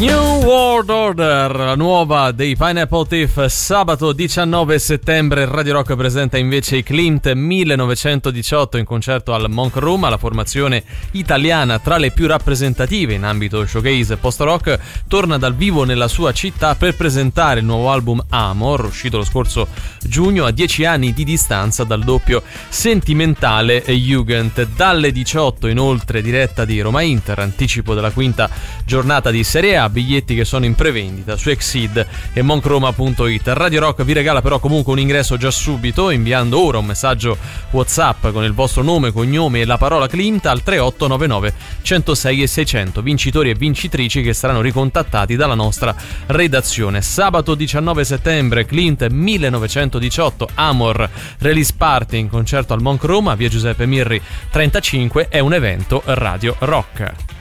New World Order, la nuova dei Pineapple Thief. Sabato 19 settembre Radio Rock presenta invece i Klimt 1918 in concerto al Monk Room. La formazione italiana, tra le più rappresentative in ambito showcase post-rock, torna dal vivo nella sua città per presentare il nuovo album Amor, uscito lo scorso giugno, a 10 anni di distanza dal doppio sentimentale Jugend. Dalle 18 inoltre diretta di Roma Inter, anticipo della quinta giornata di Serie A, biglietti che sono in prevendita su Exceed e moncroma.it. Radio Rock vi regala però comunque un ingresso già subito, inviando ora un messaggio WhatsApp con il vostro nome, cognome e la parola Klimt al 3899 106 e 600. Vincitori e vincitrici che saranno ricontattati dalla nostra redazione. Sabato 19 settembre Klimt 1918 Amor, release party in concerto al Monk Roma, via Giuseppe Mirri 35, è un evento Radio Rock.